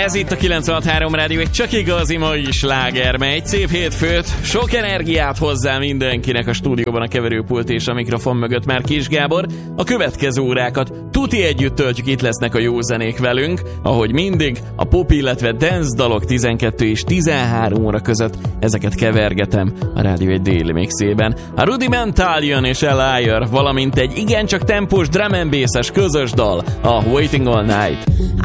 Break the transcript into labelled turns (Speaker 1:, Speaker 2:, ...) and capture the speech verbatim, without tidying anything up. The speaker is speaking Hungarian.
Speaker 1: Ez itt a kilencvenhat három Rádió, egy csak igazi mai sláger, mely egy szép hétfőt, sok energiát hozzá mindenkinek a stúdióban, a keverőpult és a mikrofon mögött már Kis Gábor. A következő órákat tuti együtt töltjük, itt lesznek a jó zenék velünk, ahogy mindig, a pop, illetve dance dalok tizenkettő és tizenhárom óra között, ezeket kevergetem a Rádió egy déli mixében. A Rudimentalion és Eliar, valamint egy igencsak tempós drum and bass-es közös dal, a Waiting All Night.